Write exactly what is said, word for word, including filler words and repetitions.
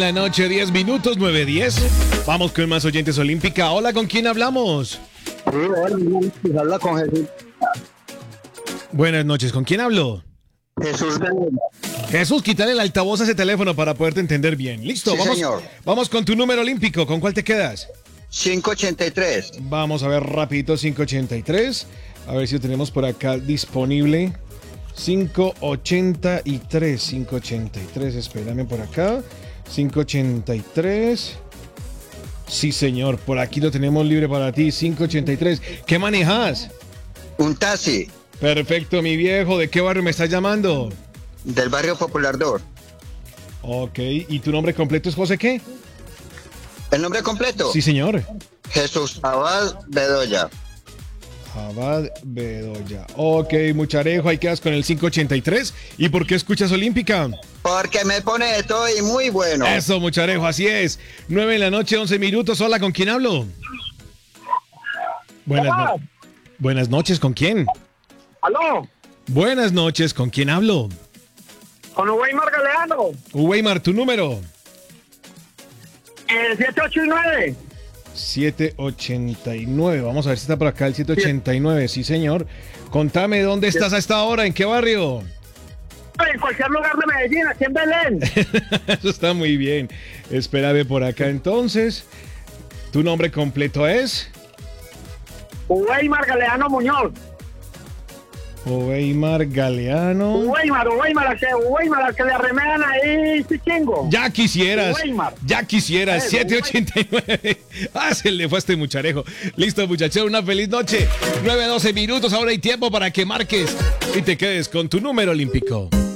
la noche, diez minutos, nueve diez. Vamos con más oyentes olímpica. Hola, ¿con quién hablamos? Sí, hola, habla con Jesús. Buenas noches, ¿con quién hablo? Jesús Bedoya. Jesús, quítale el altavoz a ese teléfono para poderte entender bien. ¿Listo? Sí, vamos, señor. Vamos con tu número olímpico. ¿Con cuál te quedas? quinientos ochenta y tres. Vamos a ver rapidito, quinientos ochenta y tres. A ver si lo tenemos por acá disponible. quinientos ochenta y tres, quinientos ochenta y tres, espérame por acá. quinientos ochenta y tres. Sí, señor, por aquí lo tenemos libre para ti, quinientos ochenta y tres. ¿Qué manejas? Un taxi Perfecto, mi viejo. ¿De qué barrio me estás llamando? del barrio Popular dos. Ok, ¿y tu nombre completo es José qué? ¿El nombre completo? Sí, señor. Jesús Abad Bedoya. Abad Bedoya. Ok, Mucharejo, ahí quedas con el quinientos ochenta y tres. ¿Y por qué escuchas Olímpica? Porque me pone de todo y muy bueno. Eso, Mucharejo, así es. nueve de la noche, once minutos. Hola, ¿con quién hablo? Buenas, no- Buenas noches, ¿con quién? ¿Aló? Buenas noches, ¿con quién hablo? Con Weimar Galeano. Weimar, tu número. El siete ocho nueve. siete ochenta y nueve. Vamos a ver si está por acá el siete ochenta y nueve. Sí, señor. Contame, ¿dónde estás a esta hora? ¿En qué barrio? En cualquier lugar de Medellín, aquí en Belén. Eso está muy bien. Espérame por acá entonces. ¿Tu nombre completo es? Weimar Galeano Muñoz. Weimar Galeano. Weimar, Weimar, al que, Weimar, al que le arremedan ahí, chichingo. Ya quisieras. Weimar. Ya quisieras. Eh, siete ochenta y nueve. Ah, se le fue a este mucharejo. Listo, muchachos. Una feliz noche. nueve doce minutos. Ahora hay tiempo para que marques y te quedes con tu número olímpico.